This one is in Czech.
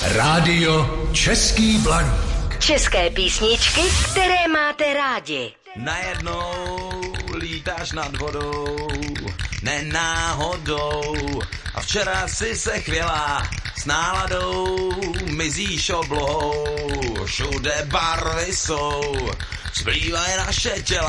Rádio Český Blaník. České písničky, které máte rádi. Najednou lítáš nad vodou, nenáhodou. A včera si se chvěla s náladou, mizíš oblohou. Všude barvy jsou, zplývají naše těla.